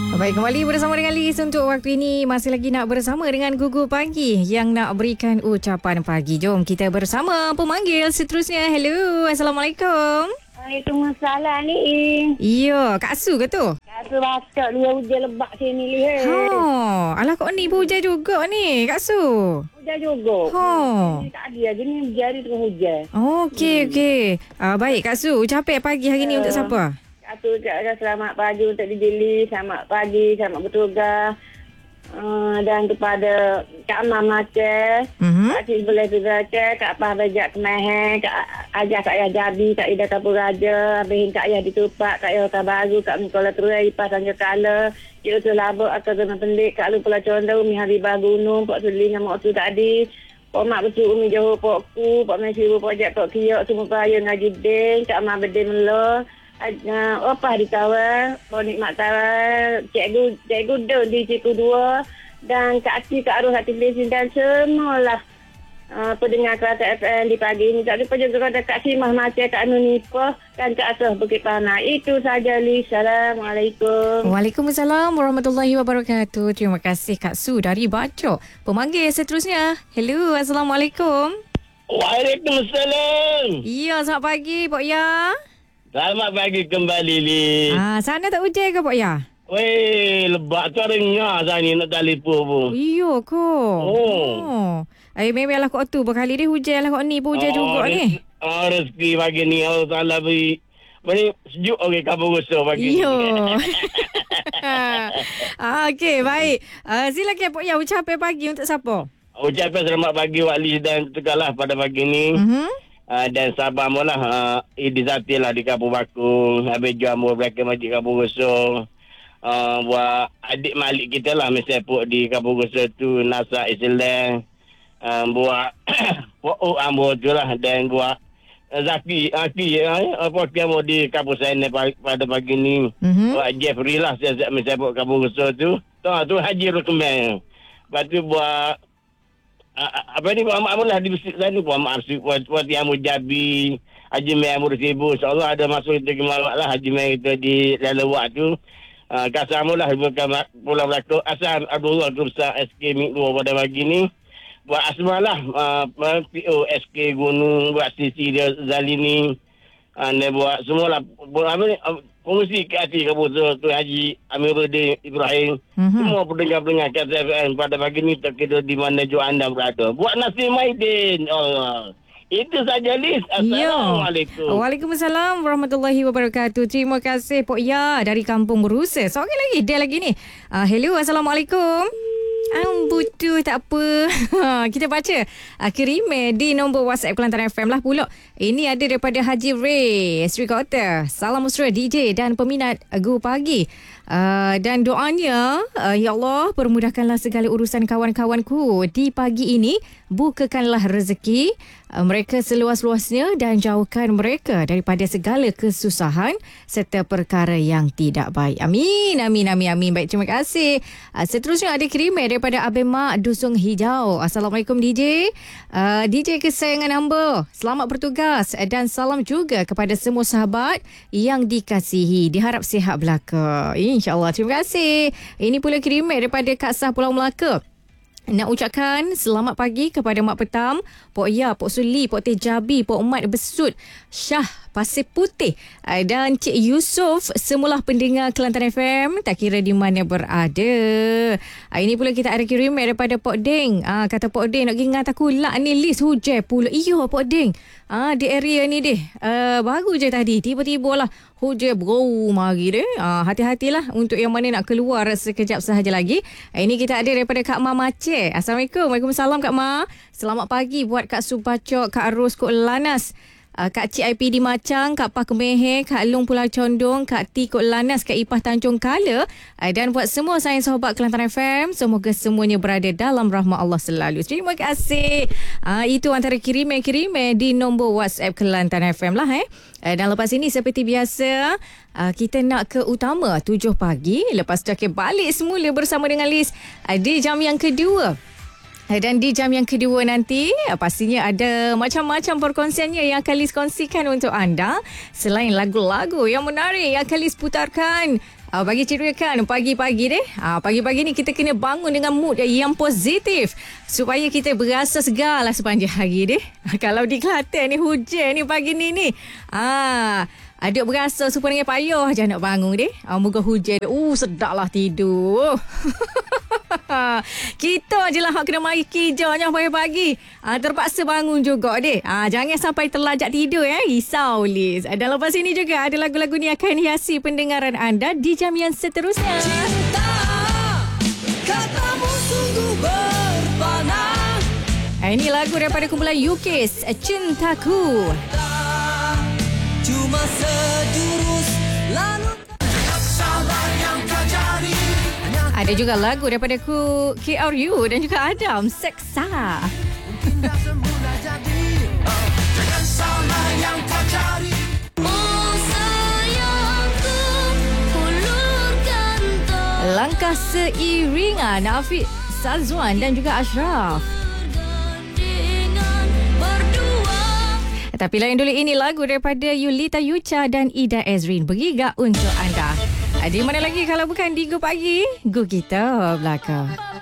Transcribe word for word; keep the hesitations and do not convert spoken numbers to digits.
Baik, kembali bersama dengan Liz untuk waktu ini. Masih lagi nak bersama dengan Gugu Pagi yang nak berikan ucapan pagi. Jom kita bersama pemanggil seterusnya. Hello, Assalamualaikum. Waalaikumsalam ni. Ya, Kak Su ke tu? Kak Su baca dia hujan lebak sini ni. Oh, alah kau ni pun hujan juga ni, Kak Su. Hujan juga. Oh. Ini tak ada lagi ni jari tu hujan. Okey, hmm. okey. Uh, baik, Kak Su. Ucapan pagi hari ni uh. untuk siapa? Satu ucapkan selamat pagi untuk D J Lee, selamat pagi, selamat bertugas. Uh, dan kepada Kak Mama Ceh, mm-hmm. Kak Cik Boleh Tugas Ceh, Kak Pah Bejak Kemehe, Kak Ajah Kak Ayah Jabi, Kak Ida Kapur Raja, Abihin Kak Ayah Ditupak, Kak Yota Baru, Kak Mikola Teruai, Ipah Tanja Kala, Cik Utul Labuk, Akal Zona Pendik, Kak Lupula Condor, Umi Habibah Gunung, Pak Suli dengan Mak Utul Tadi, Pak Mak Betul Umi Johor, Pak Ku, Pak Mesiru, Pak Jat, Pak Kiyok, semua Peraya Ngaji Deng, Kak Mah Bedeng Melo, Uh, opah di Tawar, Pak Nikmat Tawar, Cikgu Cikgu Dun di Cikgu dua dan Kak Cik, Kak Arus Hati Filis dan semualah uh, pendengar Kelate F M di pagi ini. Tak lupa juga kepada Kak Simah Maceh, Kak Nunipah dan Kak Asah Bukit Panah. Itu saja, Li. Assalamualaikum. Waalaikumsalam warahmatullahi wabarakatuh. Terima kasih Kak Su dari Bacok. Pemanggil seterusnya. Hello, Assalamualaikum. Waalaikumsalam. Ya, selamat pagi Pak Ya. Selamat pagi kembali, Li. Ah, sana tak hujan ke, Pak Ya? Weh, lebak tu rengah sana ni nak telefon pun. Iyo ko. Oh. oh. Ay, memanglah kau tu berkali dia hujan lah kau ni pun hujan oh, juga res- ni. Oh, rezeki pagi ni Allah Taala beri. Beri sejuk okey kabur gosok pagi ni. Iyo. ah, okey, baik. Uh, silakan Pak Ya ucapan pagi untuk siapa? Ucapan selamat pagi Wak Li dan Tegalah pada pagi ni. Mhm. Uh, dan sabar mula uh, Idi Zati lah di Kampung Bakung. Habis jual mua belakang Masjid Kampung Gosong. Uh, buat adik malik kita lah mesepuk di Kampung Gosong tu Nasa Islam. Uh, buat Pok Ambo tu lah. Dan buat uh, Zaki Aki uh, Pok Ambo di Kampung Sana pada pagi ni. Mm-hmm. Buat Jeffrey lah siap-siap mesepuk Kampung Gosong tu. Tu, tu Haji Rukman. Lepas tu buat apa ni Muhammad Amul lah di masjid sana Muhammad Arsif buat yang Mujabi Haji Mai Amur Sibu insyaAllah ada masuk kita kemalak lah Haji Mai kita di Lalawak tu uh, Kasamul lah bukan Pulau Melaka Asal Abdullah Kursa S K Mik dua pada pagi ni buat Asma lah uh, P O S K Gunung buat Sisi dia Zalini uh, dan buat semualah buat apa ni uh, Pengusi ke hati kamu tu Haji Amiruddin Ibrahim. Mm-hmm. Semua pendengar-pendengar K F M pada pagi ni tak kira di mana juga anda berada. Buat nasi Maidin. Oh. Itu saja Liz. Assalamualaikum. Ya. Waalaikumsalam warahmatullahi wabarakatuh. Terima kasih Pok Ya dari Kampung Rusa. So, okey lagi. Dia lagi ni. Uh, hello. Assalamualaikum. Um, butuh tak apa. Kita baca uh, kiriman di nombor WhatsApp Kelantan F M lah pula. Ini ada daripada Haji Ray Sri Kota. Salam mesra D J dan peminat Gu Pagi. Uh, dan doanya, uh, ya Allah, permudahkanlah segala urusan kawan-kawanku di pagi ini. Bukakanlah rezeki uh, mereka seluas-luasnya dan jauhkan mereka daripada segala kesusahan serta perkara yang tidak baik. Amin, amin, amin, amin. Baik, terima kasih. Uh, seterusnya ada kiriman daripada Abang Mak Dusung Hijau. Assalamualaikum D J. Uh, D J kesayangan hamba. Selamat bertugas dan salam juga kepada semua sahabat yang dikasihi. Diharap sihat belaka. InsyaAllah. Terima kasih. Ini pula kiriman daripada Kak Sah Pulau Melaka. Nak ucapkan selamat pagi kepada Mak Petam, Pok Ya, Pok Suli, Pok Teh Jabi, Pok Mat Besut, Syah Pasir Putih dan Cik Yusof, semualah pendengar Kelantan F M tak kira di mana berada. Ini pula kita ada kiriman daripada Pok Deng. Ah, kata Pok Deng nak ingat aku lah ni list hujan pula. Iyo Pok Deng. Ah, di area ni deh. Uh, baru je tadi tiba-tiba lah hujan bro mari deh. Ah, hati-hatilah untuk yang mana nak keluar sekejap sahaja lagi. Ini kita ada daripada Kak Ma Maceh. Assalamualaikum. Waalaikumsalam Kak Ma. Selamat pagi buat Kak Subacok, Kak Ros Kok Lanas. Uh, Kak Cik I P di Macang, Kak Pah Kemehe, Kak Long Pulau Condong, Kak T Kok Lanas, Kak Ipah Tanjung Kala uh, dan buat semua sayang sahabat Kelantan F M, semoga semuanya berada dalam rahmat Allah selalu. Terima kasih. Uh, itu antara kiriman-kiriman di nombor WhatsApp Kelantan F M lah eh. Uh, dan lepas ini seperti biasa uh, kita nak ke utama tujuh pagi. Lepas tu kita balik semula bersama dengan Liz uh, di jam yang kedua. Dan di jam yang kedua nanti, pastinya ada macam-macam perkongsiannya yang akan Liz kongsikan untuk anda. Selain lagu-lagu yang menarik yang akan Liz putarkan. Uh, bagi ceriakan pagi-pagi deh. Uh, pagi-pagi ni kita kena bangun dengan mood yang positif. Supaya kita berasa segar lah sepanjang hari deh. Kalau di Kelantan ni hujan ni pagi ni ni. Ah, adik berasa supaya payah je nak bangun deh. Uh, moga hujan. Uh, sedaplah tidur. Kita je lah kena mari kerjanya pagi-pagi. Ah, terpaksa bangun juga deh. Ah, jangan sampai terlajak tidur ya. Risau Liz. Dan lepas ini juga ada lagu-lagu ni akan hiasi pendengaran anda di jam yang seterusnya. Cinta, katamu sungguh berpana. Ah, ini lagu daripada kumpulan U K S, Cintaku. Cuma sejurus lalu salah yang kau cari. Ada juga lagu daripada ku K R U dan juga Adam, Seksa. Indah semula jadi. Jangan salah yang kau cari. Oh sayangku, hulurkan tak. Langkah seiringan Afiq Sazwan dan juga Ashraf. Dengan berdua. Tapi lain dulu, ini lagu daripada Yulita Yucha dan Ida Ezrin. Bergiga untuk anda. Di mana lagi kalau bukan di Go Pagi, Go Kita Belakang.